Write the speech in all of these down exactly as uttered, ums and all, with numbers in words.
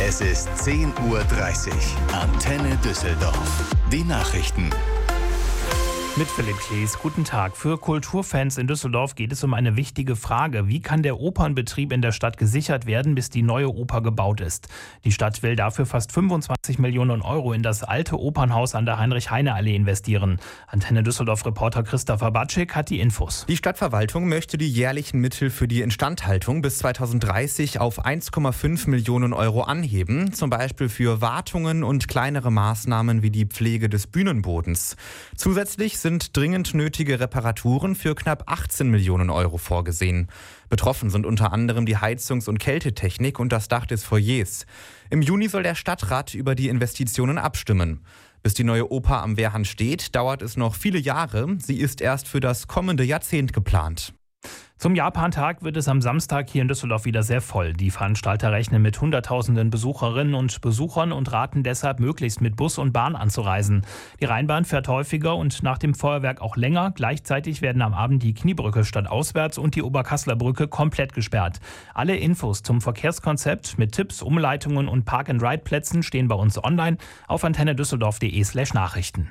Es ist zehn Uhr dreißig. Antenne Düsseldorf. Die Nachrichten. Mit Philipp Klees, guten Tag. Für Kulturfans in Düsseldorf geht es um eine wichtige Frage. Wie kann der Opernbetrieb in der Stadt gesichert werden, bis die neue Oper gebaut ist? Die Stadt will dafür fast fünfundzwanzig Millionen Euro in das alte Opernhaus an der Heinrich-Heine-Allee investieren. Antenne Düsseldorf-Reporter Christopher Batschik hat die Infos. Die Stadtverwaltung möchte die jährlichen Mittel für die Instandhaltung bis zweitausenddreißig auf eins Komma fünf Millionen Euro anheben. Zum Beispiel für Wartungen und kleinere Maßnahmen wie die Pflege des Bühnenbodens. Zusätzlich sind dringend nötige Reparaturen für knapp achtzehn Millionen Euro vorgesehen. Betroffen sind unter anderem die Heizungs- und Kältetechnik und das Dach des Foyers. Im Juni soll der Stadtrat über die Investitionen abstimmen. Bis die neue Oper am Wehrhahn steht, dauert es noch viele Jahre. Sie ist erst für das kommende Jahrzehnt geplant. Zum Japantag wird es am Samstag hier in Düsseldorf wieder sehr voll. Die Veranstalter rechnen mit Hunderttausenden Besucherinnen und Besuchern und raten deshalb, möglichst mit Bus und Bahn anzureisen. Die Rheinbahn fährt häufiger und nach dem Feuerwerk auch länger. Gleichzeitig werden am Abend die Kniebrücke stadtauswärts und die Oberkasseler Brücke komplett gesperrt. Alle Infos zum Verkehrskonzept mit Tipps, Umleitungen und Park-and-Ride-Plätzen stehen bei uns online auf antennedüsseldorf.de slash Nachrichten.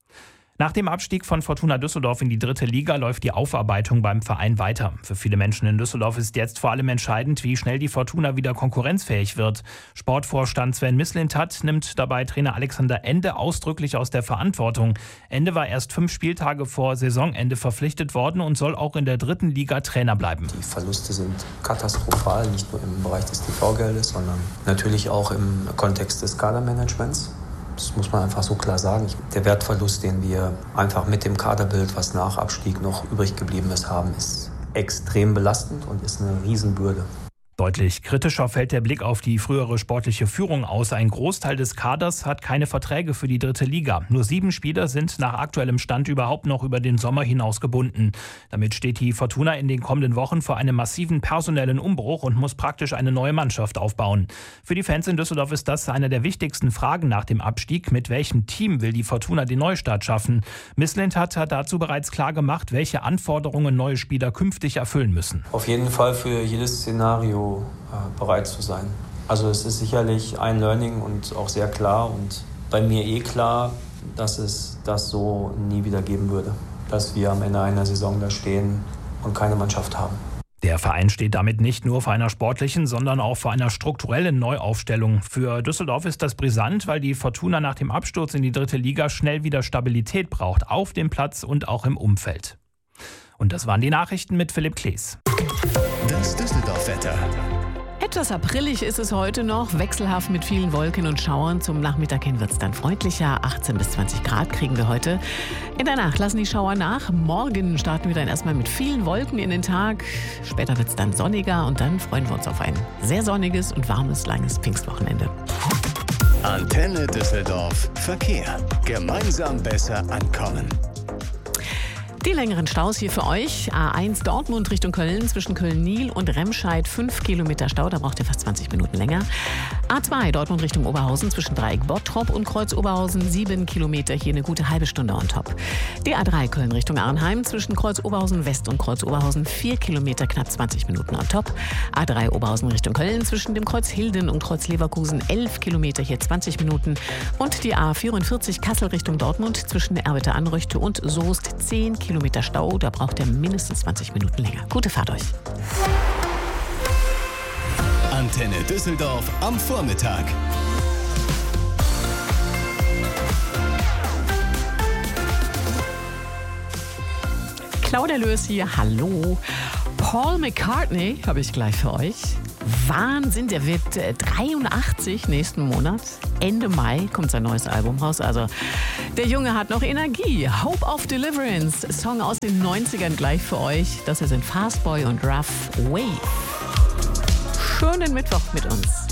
Nach dem Abstieg von Fortuna Düsseldorf in die dritte Liga läuft die Aufarbeitung beim Verein weiter. Für viele Menschen in Düsseldorf ist jetzt vor allem entscheidend, wie schnell die Fortuna wieder konkurrenzfähig wird. Sportvorstand Sven Mislintat nimmt dabei Trainer Alexander Ende ausdrücklich aus der Verantwortung. Ende war erst fünf Spieltage vor Saisonende verpflichtet worden und soll auch in der dritten Liga Trainer bleiben. Die Verluste sind katastrophal, nicht nur im Bereich des T V-Geldes, sondern natürlich auch im Kontext des Kadermanagements. Das muss man einfach so klar sagen. Der Wertverlust, den wir einfach mit dem Kaderbild, was nach Abstieg noch übrig geblieben ist, haben, ist extrem belastend und ist eine Riesenbürde. Deutlich kritischer fällt der Blick auf die frühere sportliche Führung aus. Ein Großteil des Kaders hat keine Verträge für die dritte Liga. Nur sieben Spieler sind nach aktuellem Stand überhaupt noch über den Sommer hinaus gebunden. Damit steht die Fortuna in den kommenden Wochen vor einem massiven personellen Umbruch und muss praktisch eine neue Mannschaft aufbauen. Für die Fans in Düsseldorf ist das eine der wichtigsten Fragen nach dem Abstieg. Mit welchem Team will die Fortuna den Neustart schaffen? Mislintat hat dazu bereits klar gemacht, welche Anforderungen neue Spieler künftig erfüllen müssen. Auf jeden Fall für jedes Szenario bereit zu sein. Also es ist sicherlich ein Learning und auch sehr klar und bei mir eh klar, dass es das so nie wieder geben würde. Dass wir am Ende einer Saison da stehen und keine Mannschaft haben. Der Verein steht damit nicht nur vor einer sportlichen, sondern auch vor einer strukturellen Neuaufstellung. Für Düsseldorf ist das brisant, weil die Fortuna nach dem Absturz in die dritte Liga schnell wieder Stabilität braucht, auf dem Platz und auch im Umfeld. Und das waren die Nachrichten mit Philipp Klees. Das Düsseldorf-Wetter. Etwas aprillig ist es heute noch, wechselhaft mit vielen Wolken und Schauern. Zum Nachmittag hin wird es dann freundlicher. achtzehn bis zwanzig Grad kriegen wir heute. In der Nacht lassen die Schauer nach. Morgen starten wir dann erstmal mit vielen Wolken in den Tag. Später wird es dann sonniger und dann freuen wir uns auf ein sehr sonniges und warmes, langes Pfingstwochenende. Antenne Düsseldorf Verkehr. Gemeinsam besser ankommen. Die längeren Staus hier für euch. A eins Dortmund Richtung Köln zwischen Köln-Niel und Remscheid fünf Kilometer Stau, da braucht ihr fast zwanzig Minuten länger. A zwei Dortmund Richtung Oberhausen zwischen Dreieck Bottrop und Kreuz Oberhausen sieben Kilometer, hier eine gute halbe Stunde on top. Die A drei Köln Richtung Arnheim zwischen Kreuz Oberhausen West und Kreuz Oberhausen vier Kilometer, knapp zwanzig Minuten on top. A drei Oberhausen Richtung Köln zwischen dem Kreuz Hilden und Kreuz Leverkusen elf Kilometer, hier zwanzig Minuten. Und die A vierundvierzig Kassel Richtung Dortmund zwischen Erwitte-Anröchte und Soest zehn Kilometer Stau, da braucht ihr mindestens zwanzig Minuten länger. Gute Fahrt euch. Antenne Düsseldorf am Vormittag. Claudia Löß hier, hallo. Paul McCartney habe ich gleich für euch. Wahnsinn, der wird dreiundachtzig nächsten Monat. Ende Mai kommt sein neues Album raus. Also der Junge hat noch Energie. Hope of Deliverance, Song aus den neunzigern gleich für euch. Das hier sind Fastboy und Rough Wave. Schönen Mittwoch mit uns.